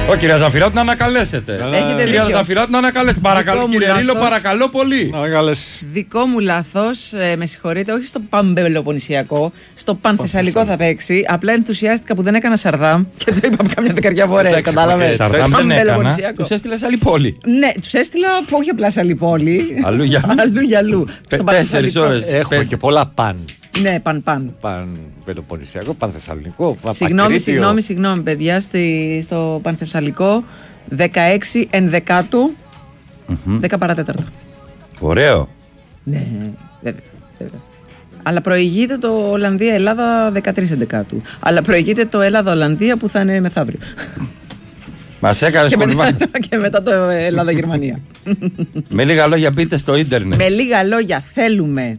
Ω, κυρία Ζαφυράτου, να ανακαλέσετε. Κυρία Ζαφυράτου, να ανακαλέσετε. Παρακαλώ, κύριε Ρίλο, παρακαλώ πολύ. Δικό μου λάθος, με συγχωρείτε, όχι στο Παμπελοποννησιακό, στο Πανθεσσαλικό θα παίξει. Απλά ενθουσιάστηκα που δεν έκανα Σαρδάμ και το είπαμε κάμια δεκαριά φορά. Κατάλαβε. Σαρδάμ δεν έκανα. Τους έστειλα σε άλλη πόλη. Ναι, τους έστειλα όχι απλά σε άλλη πόλη. Αλλού για αλλού. 4 ώρες. Έχουμε και πολλά παν. Ναι, παν. Πελοποννησιακό, Πανθεσσαλικό. Συγγνώμη, παιδιά, στο Πανθεσσαλικό 16 ενδεκάτου 10 παρατέταρτο. Ωραίο. Ναι, βέβαια. Αλλά προηγείται το Ολλανδία-Ελλάδα 13 ενδεκάτου. Αλλά προηγείται το Ελλάδα-Ολλανδία που θα είναι μεθαύριο. Μας έκανες κολυβάκι. Και μετά το Ελλάδα-Γερμανία. Με λίγα λόγια, μπείτε στο ίντερνετ. Με λίγα λόγια, θέλουμε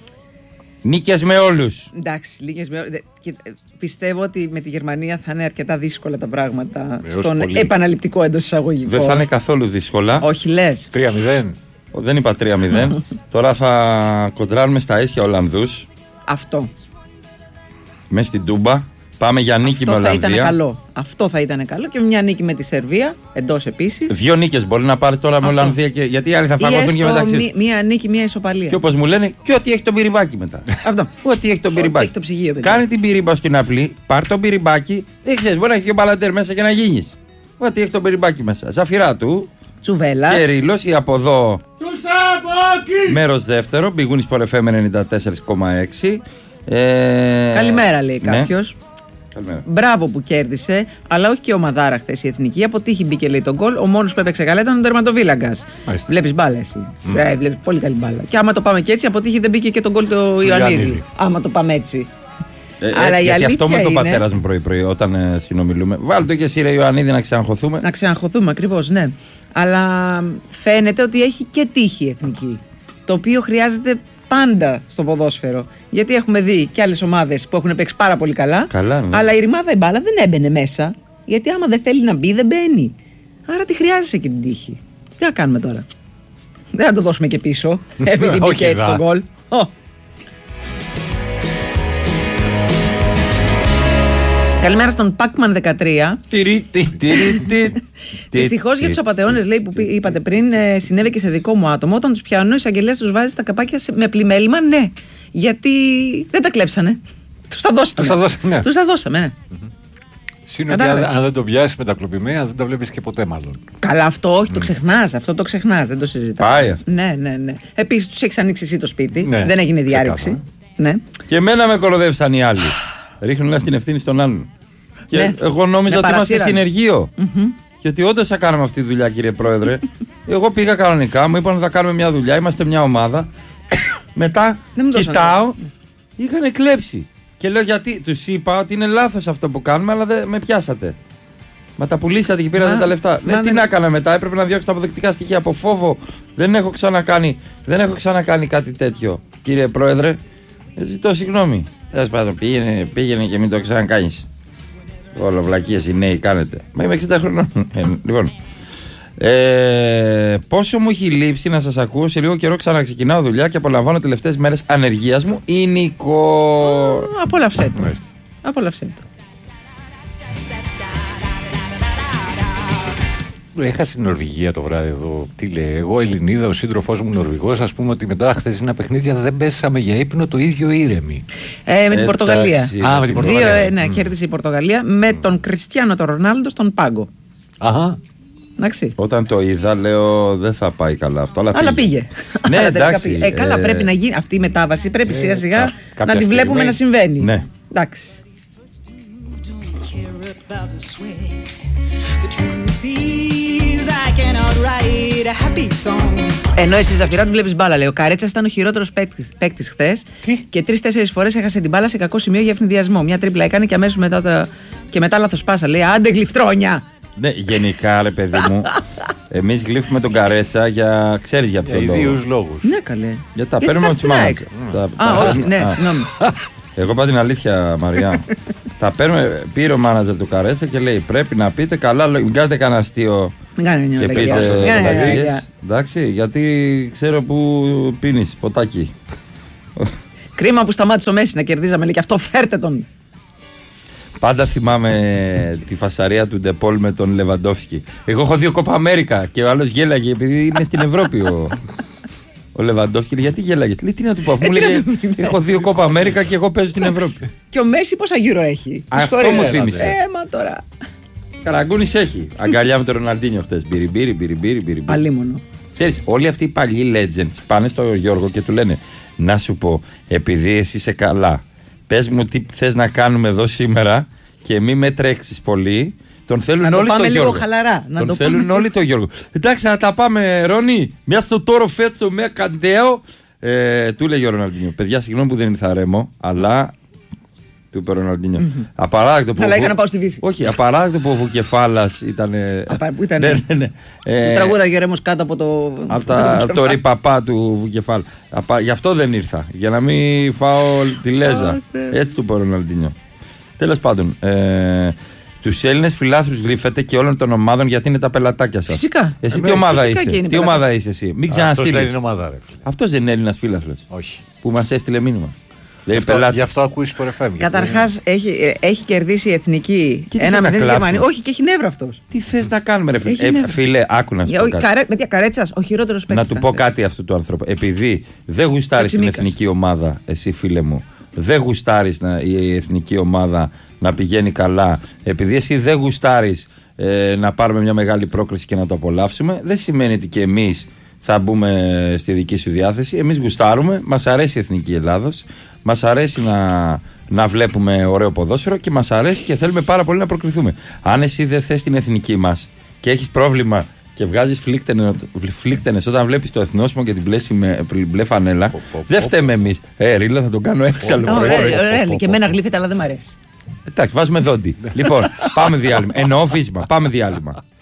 νίκες με όλους. Εντάξει, λίγες με όλους. Πιστεύω ότι με τη Γερμανία θα είναι αρκετά δύσκολα τα πράγματα. Στον επαναληπτικό εντός εισαγωγικών. Δεν θα είναι καθόλου δύσκολα. Όχι, λες. 3-0. Δεν είπα 3-0. Τώρα θα κοντράρουμε στα ίσια Ολλανδούς. Αυτό. Μέσα στην Τούμπα. Πάμε για νίκη με Ολλανδία. Αυτό θα ήταν καλό. Και μια νίκη με τη Σερβία εντός επίσης. 2 νίκες μπορεί να πάρει τώρα με Ολλανδία. Γιατί οι άλλοι θα φαγωθούν και μεταξύ. Μια νίκη, μια ισοπαλία. Και όπως μου λένε, και ότι έχει τον πυριμπάκι μετά. Αυτό. Ό,τι έχει τον πυριμπάκι. Το ψυγείο, κάνει την πυριμπά στην απλή, πάρ' τον πυριμπάκι. Δεν ξέρεις, μπορεί να έχει και ο μπαλαντέρ μέσα και να γίνεις. Ό,τι έχει τον πυριμπάκι μέσα. Ζαφυράτου. Τσουβέλας. Και Ρίλος ή από εδώ. Μέρος δεύτερο. Μπηγούνι Sport FM 94,6. Καλημέρα, λέει κάποιος. Καλημέρα. Μπράβο που κέρδισε, αλλά όχι και ομαδάρα χθες η εθνική. Από τύχη μπήκε, λέει, τον γκολ. Ο μόνος που έπαιξε καλά ήταν ο τερματοφύλακας. Βλέπεις μπάλα, εσύ. Βλέπεις πολύ καλή μπάλα. Και άμα το πάμε και έτσι, από τύχη δεν μπήκε και τον γκολ του Ιωαννίδη. Άμα το πάμε έτσι. Αλλά γιατί αυτό με τον πατέρα μου πρωί-πρωί όταν συνομιλούμε. Βάλτε και εσύ, ρε Ιωαννίδη, να ξεαγχωθούμε. Να ξεαγχωθούμε, ακριβώς, ναι. Αλλά φαίνεται ότι έχει και τύχη η εθνική. Το οποίο χρειάζεται πάντα στο ποδόσφαιρο. Γιατί έχουμε δει και άλλες ομάδες που έχουν παίξει πάρα πολύ καλά. Ναι. Αλλά η ρημάδα η μπάλα δεν έμπαινε μέσα. Γιατί άμα δεν θέλει να μπει, δεν μπαίνει. Άρα τη χρειάζεσαι και την τύχη. Τι να κάνουμε τώρα. Δεν θα το δώσουμε και πίσω. Επειδή μπήκε έτσι τον γκολ. Καλημέρα στον Pacman 13. Δυστυχώς για τους απατεώνες, λέει, που είπατε πριν, συνέβη και σε δικό μου άτομο. Όταν τους πιάνουν, ο εισαγγελέας τους βάζει στα καπάκια με πλημέλημα, ναι. Γιατί δεν τα κλέψανε. Τους τα δώσαμε, ναι. Συν αν δεν το πιάσει με τα κλοπημένα, δεν τα βλέπεις και ποτέ, μάλλον. Καλά, αυτό όχι, το ξεχνάς. Αυτό το ξεχνάς, δεν το συζητάς. Πάει αυτό. Ναι. Επίσης, τους έχεις ανοίξει εσύ το σπίτι. Ναι, δεν έγινε διάρρηξη. Ναι. Και εμένα με κοροδεύσαν οι άλλοι. Ρίχνουν ένα την ευθύνη στον άλλον. Και εγώ νόμιζα ότι είμαστε συνεργείο. Και ότι όντως θα κάνουμε αυτή τη δουλειά, κύριε Πρόεδρε. Εγώ πήγα κανονικά, μου είπαν ότι θα κάνουμε μια δουλειά, είμαστε μια ομάδα. Μετά κοιτάω, είχαν κλέψει. Και λέω γιατί, τους είπα ότι είναι λάθος αυτό που κάνουμε, αλλά δεν με πιάσατε. Μα τα πουλήσατε και πήρατε τα λεφτά. Τι να έκανα μετά, έπρεπε να διώξω τα αποδεικτικά στοιχεία από φόβο. Δεν έχω ξανακάνει κάτι τέτοιο, κύριε Πρόεδρε. Ζητώ συγγνώμη. Τέλος πάντων, πήγαινε και μην το ξανακάνεις. Όλο βλακίες οι νέοι κάνετε. Μα είμαι 60 χρονών. Λοιπόν. Πόσο μου έχει λείψει να σας ακούω. Σε λίγο καιρό ξαναξεκινάω δουλειά και απολαμβάνω τελευταίες μέρες ανεργίας μου. Η Νικό. Απόλαυσέ το. Είχα στην Νορβηγία το βράδυ εδώ. Τι λέει, εγώ Ελληνίδα, ο σύντροφός μου Νορβηγός. Ας πούμε ότι μετά χθεσινά παιχνίδια δεν πέσαμε για ύπνο το ίδιο ήρεμοι. Με την Πορτογαλία. Με την Πορτογαλία. Ναι, κέρδισε η Πορτογαλία με τον Κριστιάνο τον Ρονάλντο στον πάγκο. Αχα. Εντάξει. Όταν το είδα, λέω δεν θα πάει καλά αυτό. Αλλά πήγε. Ναι, εντάξει. Καλά, πρέπει να γίνει αυτή η μετάβαση. Πρέπει σιγά σιγά να τη βλέπουμε να συμβαίνει. Ναι. Εντάξει. Ενώ εσύ, Ζαφυράτου, βλέπεις μπάλα, λέει. Ο Καρέτσας ήταν ο χειρότερος παίκτης χθες και 3-4 φορές έχασε την μπάλα σε κακό σημείο για ευνηδιασμό. Μια τρίπλα έκανε και αμέσως μετά λάθος πάσα. Λέει άντε γλυφτρόνια. Ναι, γενικά, ρε παιδί μου, εμείς γλύφουμε τον Καρέτσα για. Ξέρεις για ποιο λόγο. Για ιδίους λόγους. Ναι, καλέ. Γιατί τα παίρνουμε από τη μάνατζερ. Όχι, ναι, συγγνώμη. Εγώ πάω την αλήθεια, Μαριά. Τα παίρνουμε, πήρε ο μάνατζερ του Καρέτσα και λέει: πρέπει να πείτε καλά, μην κάνετε κανένα αστείο. Και πείτε. Εντάξει, γιατί ξέρω που πίνεις ποτάκι. Κρίμα που σταμάτησε ο Μέση να κερδίζαμε, λέει, και αυτό φέρτε τον. Πάντα θυμάμαι τη φασαρία του Ντεπόλ με τον Λεβαντόφσκι. Εγώ έχω 2 Κόπα Αμέρικα και ο άλλος γέλαγε επειδή είναι στην Ευρώπη ο Λεβαντόφσκι. Γιατί γέλαγες? Λέει, τι να του πω, μου λέγε έχω 2 Κόπα Αμέρικα και εγώ παίζω στην Ευρώπη. Και ο Μέση πόσα γύρω έχει? Αυτό μου θύμισε. Μα τώρα. Καραγκούνης έχει. Αγκαλιά με τον Ροναλντίνιο χτες. Μπιριμπίρι. Αλίμονο. Ξέρεις, όλοι αυτοί οι παλιοί legends πάνε στο Γιώργο και του λένε, να σου πω, επειδή εσύ είσαι καλά, πες μου τι θες να κάνουμε εδώ σήμερα και μη με τρέξεις πολύ. Τον θέλουν όλοι το Γιώργο. Χαλαρά. Τον θέλουν όλοι το Γιώργο. Εντάξει, να τα πάμε, Ρόνι. Μια στο τόρο φέτσο με καντέο. Του λέγει ο Ροναλντίνιο. Παιδιά, συγγνώμη που δεν ήρθα ρέμο, αλλά. Του είπε ο Ροναλντίνιο. Απαράδεκτο που. Αλλά έκανα πάω στη Δύση. Όχι, απαράδεκτο που ο Βουκεφάλας ήταν. Πού ήταν? Ναι. Τραγούδαγε Ρέμος κάτω από το. Από το ρηπαπά του Βουκεφάλ. Γι' αυτό δεν ήρθα. Για να μην φάω τη λέζα. Έτσι του είπε ο Ροναλντίνιο. Τέλος πάντων. Τους Έλληνες φιλάθλους γλύφετε και όλων των ομάδων γιατί είναι τα πελατάκια σας. Φυσικά. Εσύ τι ομάδα είσαι? Τι ομάδα είσαι εσύ? Μην ξαναστείλεις. Αυτός δεν είναι Έλληνας φίλαθλος? Όχι. Που μας έστειλε μήνυμα. Γι' αυτό ακούεις Sport FM. Καταρχάς έχει κερδίσει η Εθνική 1-0 τη Γερμανία. Όχι, και έχει νεύρα αυτός. Τι θες να κάνουμε, ρε φίλε? Άκου να σου πω κάτι. Με τι Καρέτσας, ο χειρότερος παίκτης. Να του πω κάτι αυτού του άνθρωπου. Επειδή δεν γουστάρεις την εθνική ομάδα, εσύ φίλε μου, δεν γουστάρεις η εθνική ομάδα να πηγαίνει καλά, επειδή εσύ δεν γουστάρεις να πάρουμε μια μεγάλη πρόκληση και να το απολαύσουμε, δεν σημαίνει ότι και εμείς θα μπούμε στη δική σου διάθεση. Εμείς γουστάρουμε, μας αρέσει η εθνική Ελλάδος, μας αρέσει να βλέπουμε ωραίο ποδόσφαιρο και μας αρέσει και θέλουμε πάρα πολύ να προκριθούμε. Αν εσύ δεν θες την εθνική μας και έχεις πρόβλημα και βγάζεις φλίκτενες όταν βλέπεις το εθνόσημο και την μπλε φανέλα, δεν φταίμε εμείς. Ρίλα, θα τον κάνω έξαλλο. Ωραία, και εμένα γλύφεται, αλλά δεν μ' αρέσει. Εντάξει, βάζουμε δόντι. Λοιπόν, πάμε διάλειμμα. Εννοώ βίσμα. Πάμε διάλειμμα.